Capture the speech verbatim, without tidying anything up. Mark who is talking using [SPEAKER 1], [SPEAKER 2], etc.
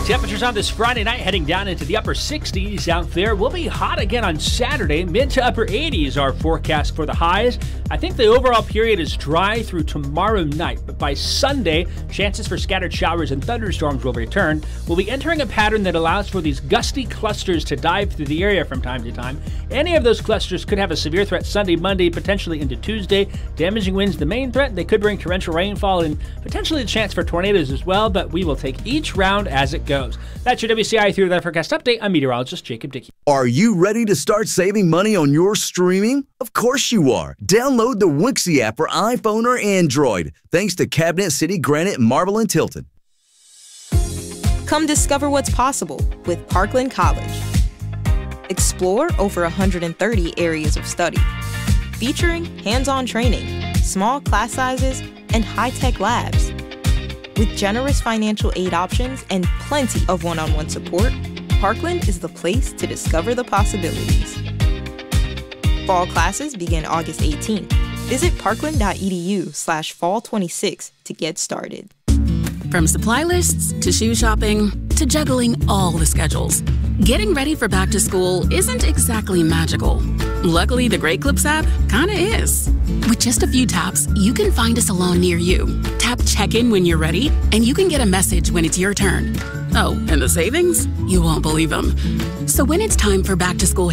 [SPEAKER 1] Temperatures on this Friday night heading down into the upper sixties out there. We'll be hot again on Saturday. Mid to upper eighties are forecast for the highs. I think the overall period is dry through tomorrow night, but by Sunday, chances for scattered showers and thunderstorms will return. We'll be entering a pattern that allows for these gusty clusters to dive through the area from time to time. Any of those clusters could have a severe threat Sunday, Monday, potentially into Tuesday. Damaging winds the main threat. They could bring torrential rainfall and potentially a chance for tornadoes as well, but we will take each round as it goes. That's your W C I Through the Forecast update. I'm meteorologist Jacob Dickey.
[SPEAKER 2] Are you ready to start saving money on your streaming? Of course you are. Download the Wixie app for iPhone or Android. Thanks to Cabinet City, Granite, Marble, and Tilton.
[SPEAKER 3] Come discover what's possible with Parkland College. Explore over one hundred thirty areas of study, featuring hands-on training, small class sizes, and high-tech labs. With generous financial aid options and plenty of one-on-one support, Parkland is the place to discover the possibilities. Fall classes begin August eighteenth. Visit parkland.edu slash fall 26 to get started.
[SPEAKER 4] From supply lists to shoe shopping to juggling all the schedules, getting ready for back to school isn't exactly magical. Luckily, the Great Clips app kinda is. With just a few taps, you can find a salon near you. Tap check-in when you're ready, and you can get a message when it's your turn. Oh, and the savings? You won't believe them. So when it's time for back to school